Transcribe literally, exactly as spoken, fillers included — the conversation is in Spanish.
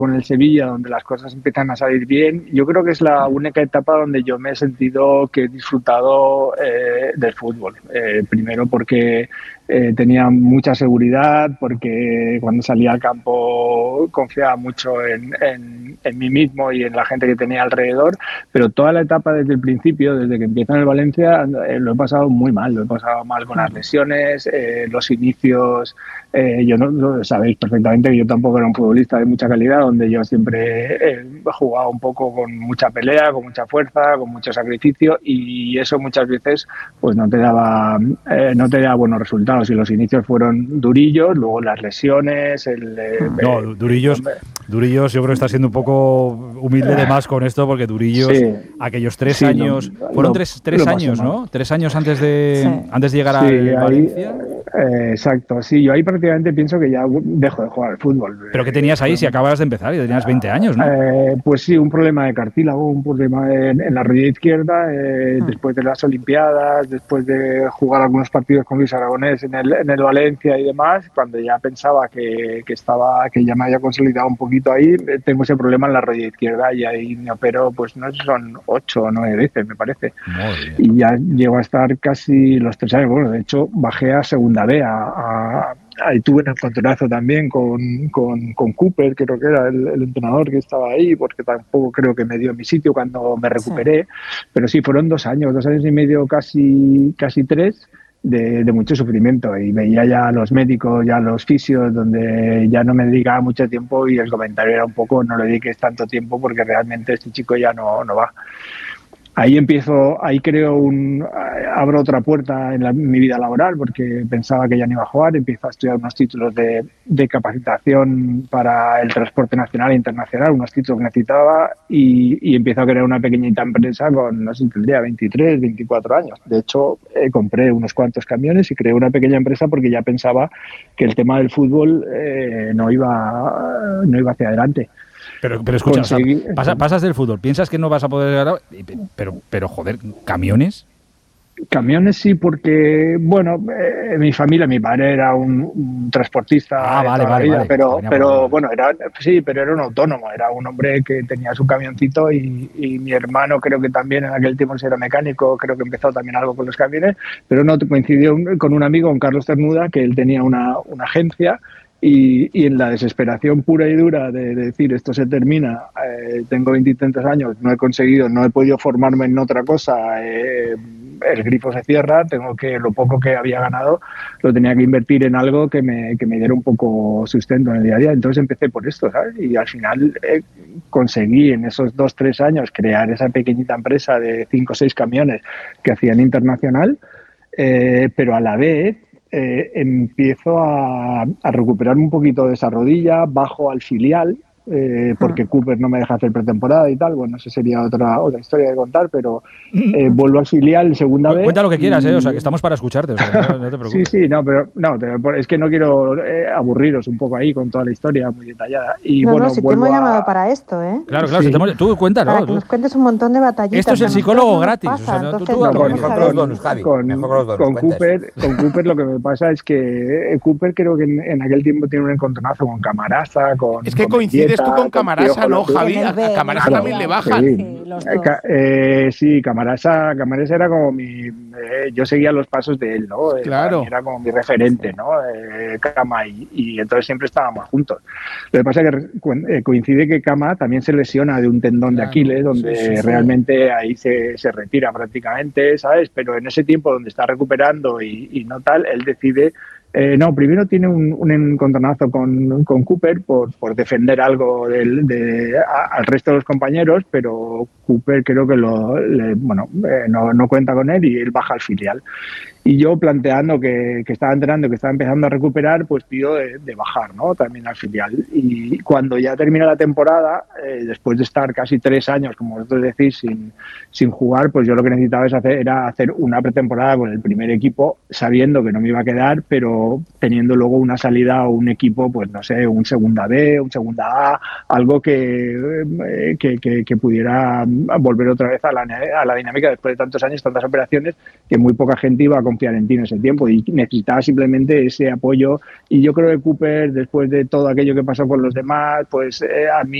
con el Sevilla, donde las cosas empiezan a salir bien. Yo creo que es la única etapa donde yo me he sentido que he disfrutado eh, del fútbol. Eh, primero porque eh, tenía mucha seguridad, porque cuando salía al campo confiaba mucho en, en, en mí mismo y en la gente que tenía alrededor, pero toda la etapa desde el principio, desde que empiezo en el Valencia, eh, lo he pasado muy mal. Lo he pasado mal con las lesiones, eh, los inicios. Eh, yo no, lo sabéis perfectamente que yo tampoco era un futbolista de mucha calidad, donde yo siempre he jugado un poco con mucha pelea, con mucha fuerza, con mucho sacrificio, y eso muchas veces pues no te daba eh, no te daba buenos resultados, y los inicios fueron durillos, luego las lesiones, el, no, el, durillos, el, durillos, yo creo que está siendo un poco humilde de más con esto, porque durillos, sí, aquellos tres sí, años, lo, fueron lo, tres, tres años, ¿no? Tres años antes de, sí. antes de llegar sí, al ahí, Valencia. Eh, exacto, sí, yo ahí prácticamente pienso que ya dejo de jugar al fútbol. ¿Pero qué tenías ahí si acababas de empezar y tenías veinte años, no? Eh, pues sí, un problema de cartílago, un problema en, en la rodilla izquierda, eh, ah. después de las Olimpiadas, después de jugar algunos partidos con Luis Aragonés en el, en el Valencia y demás, cuando ya pensaba que, que estaba, que ya me había consolidado un poquito ahí, tengo ese problema en la rodilla izquierda y ahí me opero, pues no sé, son ocho o nueve veces, me parece. Y ya llego a estar casi los tres años. Bueno, de hecho, bajé a segunda B, a, a ahí tuve un encontronazo también con, con, con Cooper, creo que era el, el entrenador que estaba ahí, porque tampoco creo que me dio mi sitio cuando me recuperé, sí. Pero sí, fueron dos años, dos años y medio, casi, casi tres, de, de mucho sufrimiento, y veía ya a los médicos, ya a los fisios, donde ya no me dedicaba mucho tiempo, y el comentario era un poco, no le dediques tanto tiempo porque realmente este chico ya no, no va. Ahí empiezo, ahí creo un, abro otra puerta en, la, en mi vida laboral, porque pensaba que ya no iba a jugar, empiezo a estudiar unos títulos de, de capacitación para el transporte nacional e internacional, unos títulos que necesitaba, y, y empiezo a crear una pequeñita empresa con, no sé, tendría veintitrés, veinticuatro años. De hecho, eh, compré unos cuantos camiones y creé una pequeña empresa porque ya pensaba que el tema del fútbol eh, no iba, no iba hacia adelante. Pero, pero escucha, o sea, pasas, pasas del fútbol, piensas que no vas a poder ganar, pero, pero joder, ¿camiones? Camiones sí, porque, bueno, eh, mi familia, mi padre era un, un transportista ah, vale, toda la vale, vida, vale. pero, pero por... bueno, era, sí, pero era un autónomo, era un hombre que tenía su camioncito, y, y mi hermano creo que también en aquel tiempo era mecánico, creo que empezó también algo con los camiones, pero no coincidió con un amigo, con Carlos Ternuda, que él tenía una, una agencia. Y, y en la desesperación pura y dura de, de decir esto se termina, eh, tengo veintitantos años, no he conseguido, no he podido formarme en otra cosa, eh, el grifo se cierra, tengo que, lo poco que había ganado lo tenía que invertir en algo que me, que me diera un poco sustento en el día a día. Entonces empecé por esto, ¿sabes? Y al final eh, conseguí en esos dos, tres años crear esa pequeñita empresa de cinco o seis camiones que hacían internacional, eh, pero a la vez Eh, empiezo a, a recuperar un poquito de esa rodilla, bajo al filial, eh, porque Cooper no me deja hacer pretemporada y tal. Bueno, eso sería otra otra historia de contar, pero eh, vuelvo al filial segunda vez. Cuenta lo que quieras, y... eh, o sea, que estamos para escucharte, o sea, no, no te preocupes. Sí, sí, no, pero no, es que no quiero eh, aburriros un poco ahí con toda la historia muy detallada. Y no, bueno, no, si vuelvo te hemos a... llamado para esto, ¿eh? Claro, claro, sí. si te hemos... tú cuéntalo. Para que tú. nos cuentes un montón de batallitas. Esto es el psicólogo gratis. Pasa, o sea, entonces, tú, tú, no, tú, con, mejor con los donos, Javi. Con, mejor con los donos, con Cooper, con Cooper lo que me pasa es que Cooper creo que en, en aquel tiempo tiene un encontronazo con Camarasa, con Es que con coincides Mendieta, tú con Camarasa, ¿no, Javi? A, a Camarasa claro, también le bajan. Sí, los dos. Eh, sí, Camarasa, Camarasa era como mi... Eh, yo seguía los pasos de él, ¿no? Eh, Claro. Para mí era como mi referente, ¿no? Eh, Cama, y, y entonces siempre estábamos juntos. Lo que pasa es que eh, coincide que Cama también se lesiona de un tendón claro, de Aquiles, donde sí, sí, realmente sí. ahí se, se retira prácticamente, ¿sabes? Pero en ese tiempo donde está recuperando y, y no tal, él decide... Eh, no, primero tiene un, un encontronazo con, con Cooper por, por defender algo del, de, a, al resto de los compañeros, pero Cooper creo que lo, le, bueno, eh, no, no cuenta con él y él baja al filial. Y yo planteando que, que estaba entrenando, que estaba empezando a recuperar, pues pido de, de bajar, ¿no? También al filial. Y cuando ya termina la temporada, eh, después de estar casi tres años, como vosotros decís, sin, sin jugar, pues yo lo que necesitaba es hacer, era hacer una pretemporada con el primer equipo, sabiendo que no me iba a quedar, pero teniendo luego una salida o un equipo, pues no sé, un segunda B, un segunda A, algo que, eh, que, que, que pudiera volver otra vez a la, a la dinámica después de tantos años, tantas operaciones, que muy poca gente iba a confiar en ti en ese tiempo y necesitaba simplemente ese apoyo. Y yo creo que Cooper, después de todo aquello que pasó con los demás, pues eh, a mí